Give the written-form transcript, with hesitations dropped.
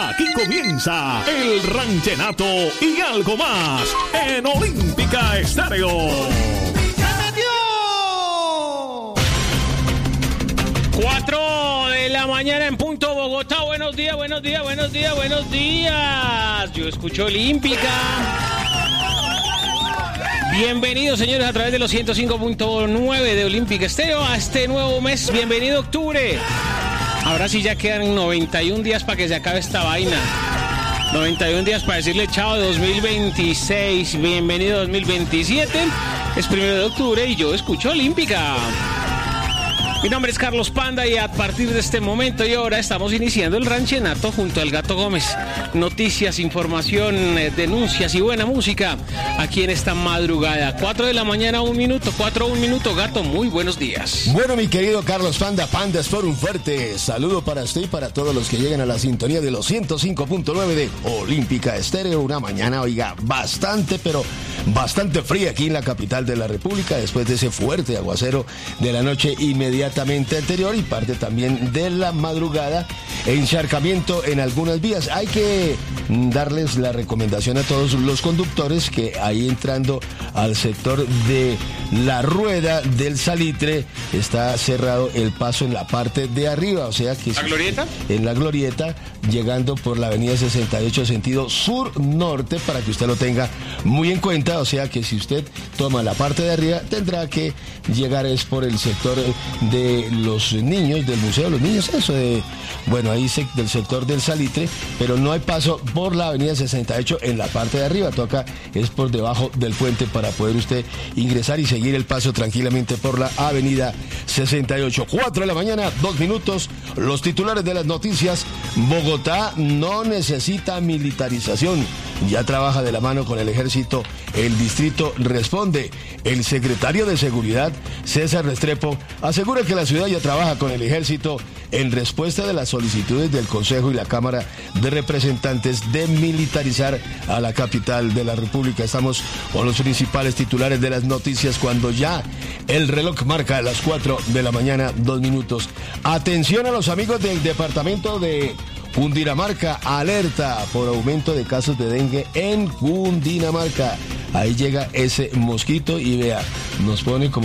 Aquí comienza el ranchenato y algo más en Olímpica Estéreo. 4 de la mañana en punto, Bogotá. Buenos días, buenos días, buenos días, buenos días. Yo escucho Olímpica. Bienvenidos, señores, a través de los 105.9 de Olímpica Estéreo a este nuevo mes. Bienvenido octubre. Ahora sí ya quedan 91 días para que se acabe esta vaina. 91 días para decirle chao 2026. Bienvenido 2027. Es 1 de octubre y yo escucho Olímpica. Mi nombre es Carlos Panda y a partir de este momento y hora estamos iniciando el ranchenato junto al Gato Gómez. Noticias, información, denuncias y buena música aquí en esta madrugada. 4 de la mañana, 1 minuto, 4 1 minuto. Gato, muy buenos días. Bueno, mi querido Carlos Panda, Pandas por un fuerte saludo para usted y para todos los que llegan a la sintonía de los 105.9 de Olímpica Estéreo. Una mañana, oiga, bastante, pero bastante fría aquí en la capital de la República después de ese fuerte aguacero de la noche inmediatamente anterior y parte también de la madrugada, encharcamiento en algunas vías. Hay que darles la recomendación a todos los conductores que ahí entrando al sector de la rueda del Salitre está cerrado el paso en la parte de arriba, o sea que ¿La glorieta? En la glorieta, llegando por la avenida 68 sentido sur-norte, para que usted lo tenga muy en cuenta. O sea que si usted toma la parte de arriba, tendrá que llegar es por el sector de los niños, del Museo de los Niños, eso de, bueno, ahí del sector del Salitre, pero no hay paso por la avenida 68 en la parte de arriba, toca es por debajo del puente para poder usted ingresar y seguir el paso tranquilamente por la avenida 68. 4 de la mañana, 2 minutos, los titulares de las noticias. Bogotá no necesita militarización, ya trabaja de la mano con el ejército, el distrito responde. El secretario de Seguridad, César Restrepo, asegura que la ciudad ya trabaja con el ejército en respuesta de las solicitudes del Consejo y la Cámara de Representantes de militarizar a la capital de la República. Estamos con los principales titulares de las noticias cuando ya el reloj marca las 4 de la mañana, 2 minutos. Atención a los amigos del departamento de Cundinamarca, alerta por aumento de casos de dengue en Cundinamarca. Ahí llega ese mosquito y vea, nos pone como